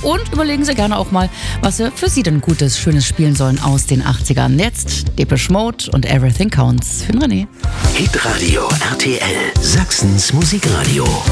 Und überlegen Sie gerne auch mal, was wir für Sie denn Gutes, Schönes spielen sollen aus den 80ern. Jetzt Depeche Mode und Everything Counts. Für den René. Hitradio RTL, Sachsens Musikradio.